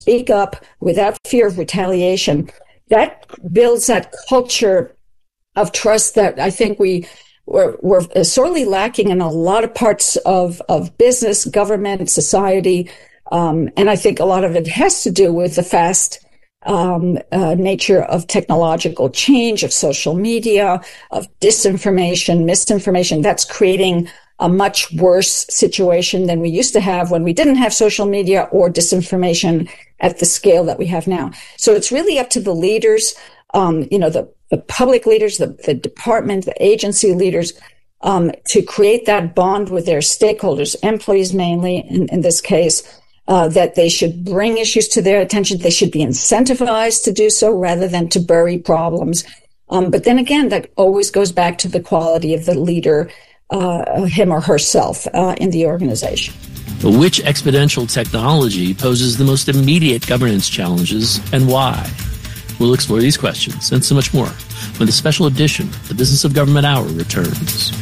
speak up without fear of retaliation. That builds that culture of trust that I think we're sorely lacking in a lot of parts of business, government, society. And I think a lot of it has to do with the fast nature of technological change, of social media, of disinformation, misinformation. That's creating a much worse situation than we used to have when we didn't have social media or disinformation at the scale that we have now. So it's really up to the leaders, the public leaders, the department, the agency leaders, to create that bond with their stakeholders, employees mainly in this case, that they should bring issues to their attention. They should be incentivized to do so rather than to bury problems. But then again, that always goes back to the quality of the leader, him or herself, in the organization. Which exponential technology poses the most immediate governance challenges and why? We'll explore these questions and so much more when the special edition of the Business of Government Hour returns.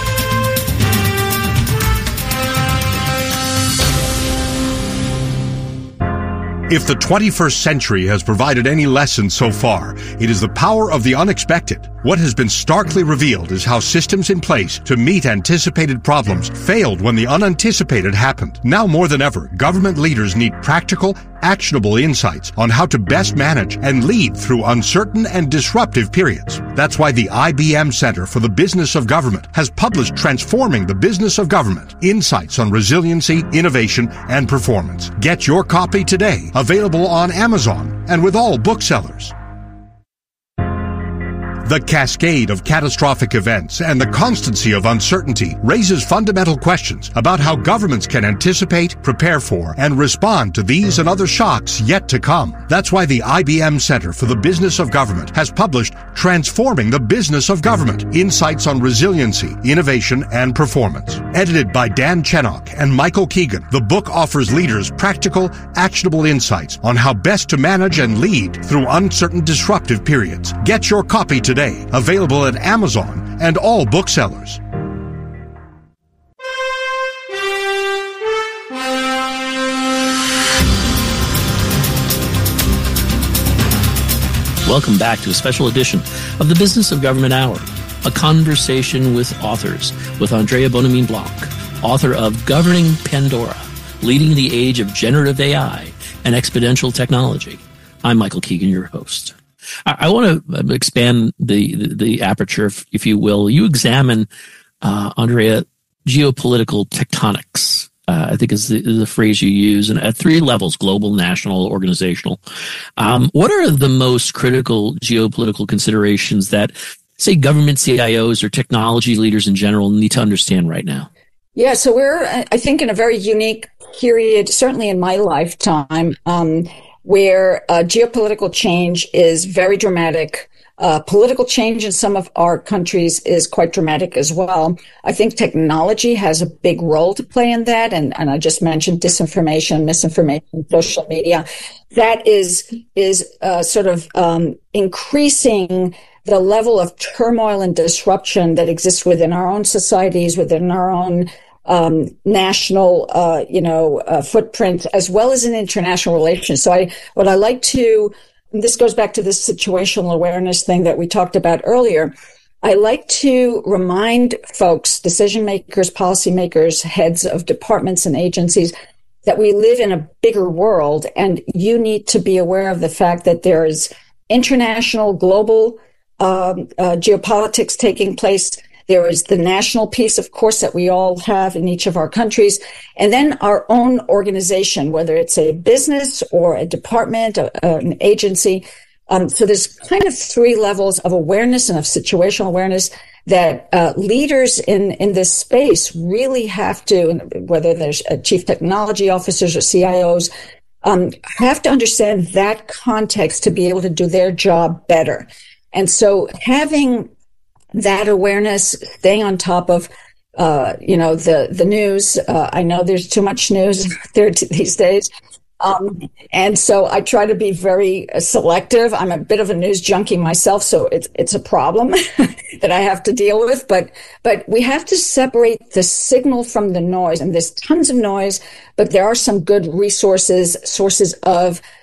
If the 21st century has provided any lesson so far, it is the power of the unexpected. What has been starkly revealed is how systems in place to meet anticipated problems failed when the unanticipated happened. Now more than ever, government leaders need practical, actionable insights on how to best manage and lead through uncertain and disruptive periods. That's why the IBM Center for the Business of Government has published Transforming the Business of Government: Insights on Resiliency, Innovation, and Performance. Get your copy today, available on Amazon and with all booksellers. The cascade of catastrophic events and the constancy of uncertainty raises fundamental questions about how governments can anticipate, prepare for, and respond to these and other shocks yet to come. That's why the IBM Center for the Business of Government has published Transforming the Business of Government: Insights on Resiliency, Innovation, and Performance. Edited by Dan Chenok and Michael Keegan, the book offers leaders practical, actionable insights on how best to manage and lead through uncertain, disruptive periods. Get your copy today, available at Amazon and all booksellers. Welcome back to a special edition of the Business of Government Hour, a conversation with authors, with Andrea Bonamine Blanc, author of Governing Pandora, Leading the Age of Generative AI and Exponential Technology. I'm Michael Keegan, your host. I want to expand the aperture, if you will. You examine, Andrea, geopolitical tectonics, I think is the phrase you use, and at three levels: global, national, organizational. What are the most critical geopolitical considerations that, say, government CIOs or technology leaders in general need to understand right now? Yeah, so we're, I think, in a very unique period, certainly in my lifetime, where geopolitical change is very dramatic. Political change in some of our countries is quite dramatic as well. I think technology has a big role to play in that. And I just mentioned disinformation, misinformation, social media. That is increasing the level of turmoil and disruption that exists within our own societies, within our own national, footprint, as well as in international relations. So what I like to, and this goes back to this situational awareness thing that we talked about earlier. I like to remind folks, decision makers, policymakers, heads of departments and agencies, that we live in a bigger world, and you need to be aware of the fact that there is international, global geopolitics taking place. There is the national piece, of course, that we all have in each of our countries, and then our own organization, whether it's a business or a department, an agency. So there's kind of three levels of awareness and of situational awareness that leaders in this space really have to, whether there's chief technology officers or CIOs, have to understand that context to be able to do their job better. And so having that awareness, staying on top of, the news. I know there's too much news there these days. And so I try to be very selective. I'm a bit of a news junkie myself, so it's a problem that I have to deal with. But we have to separate the signal from the noise. And there's tons of noise, but there are some good sources of